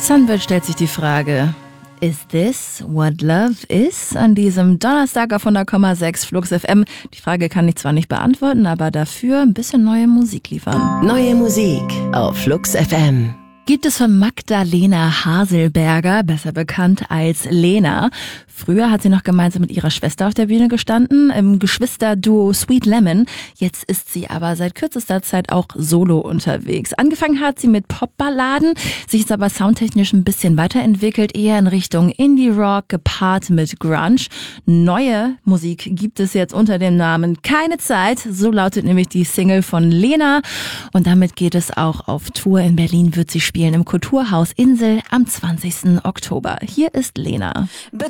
Sunbird stellt sich die Frage, is this what love is? An diesem Donnerstag auf 100,6 Flux FM. Die Frage kann ich zwar nicht beantworten, aber dafür ein bisschen neue Musik liefern. Neue Musik auf Flux FM. Gibt es von Magdalena Haselberger, besser bekannt als Lena. Früher hat sie noch gemeinsam mit ihrer Schwester auf der Bühne gestanden, im Geschwisterduo Sweet Lemon. Jetzt ist sie aber seit kürzester Zeit auch solo unterwegs. Angefangen hat sie mit Popballaden, sich ist aber soundtechnisch ein bisschen weiterentwickelt, eher in Richtung Indie-Rock, gepaart mit Grunge. Neue Musik gibt es jetzt unter dem Namen Keine Zeit, so lautet nämlich die Single von Lena. Und damit geht es auch auf Tour. In Berlin wird sie spielen im Kulturhaus Insel am 20. Oktober. Hier ist Lena.